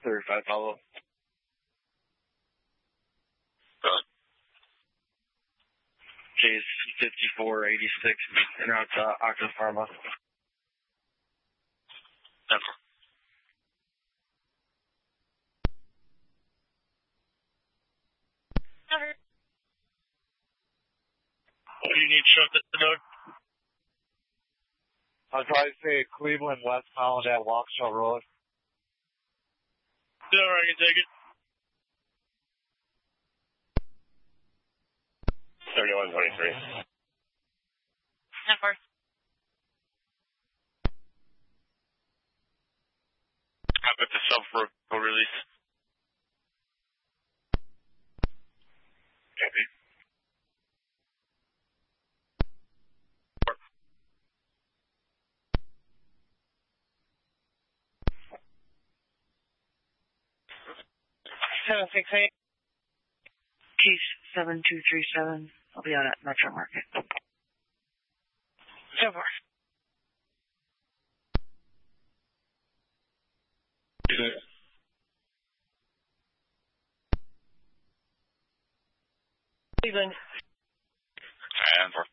35 follow. Case 5486, en route to Octa Pharma. Never. What do you need shoved at the dog? I'd probably say Cleveland westbound at Waukesha Road. Yeah, I can take it. 3123. Number. How about the self-road release? Copy. Case 7237. I'll be out at Metro Market. So far. Cleveland. And for